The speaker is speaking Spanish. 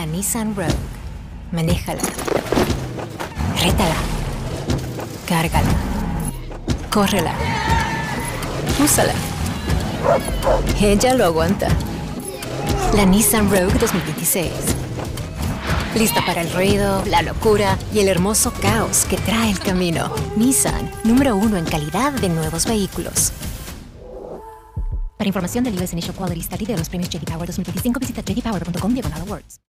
Nissan Rogue. Manéjala. Rétala. Cárgala. Córrela. Úsala. Ella lo aguanta. La Nissan Rogue 2026. Lista para el ruido, la locura y el hermoso caos que trae el camino. Nissan, número 1 en calidad de nuevos vehículos. Para información del US Initial Quality Study de los premios J.D. Power 2025, visita jdpower.com/awards.